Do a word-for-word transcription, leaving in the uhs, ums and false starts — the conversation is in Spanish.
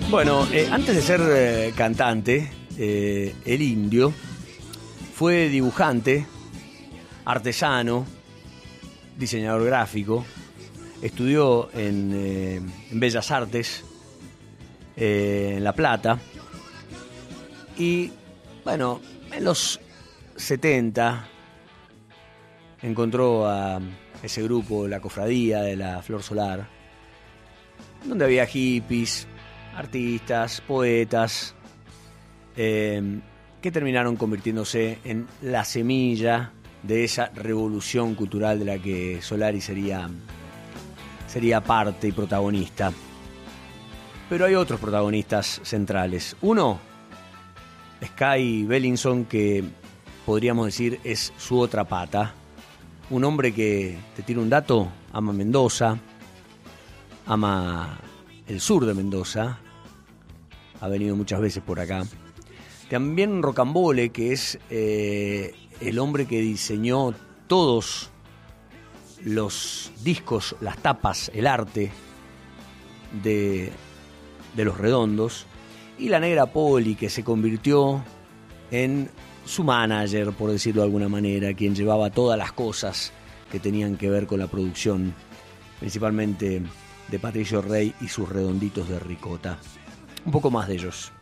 Bueno, eh, antes de ser eh, cantante, eh, el Indio fue dibujante, artesano, diseñador gráfico, estudió en, eh, en Bellas Artes, eh, en La Plata, y bueno, en los setenta encontró a ese grupo, la Cofradía de la Flor Solar, donde había hippies, artistas, poetas, eh, que terminaron convirtiéndose en la semilla de esa revolución cultural de la que Solari sería, sería parte y protagonista. Pero hay otros protagonistas centrales. Uno, Sky Bellinson, que podríamos decir es su otra pata. Un hombre que, te tiro un dato, ama Mendoza, ama el sur de Mendoza, ha venido muchas veces por acá. También Rocambole, que es eh, el hombre que diseñó todos los discos, las tapas, el arte de, de Los Redondos. Y la Negra Poli, que se convirtió en su manager, por decirlo de alguna manera, quien llevaba todas las cosas que tenían que ver con la producción, principalmente de Patricio Rey y sus redonditos de ricota. Un poco más de ellos.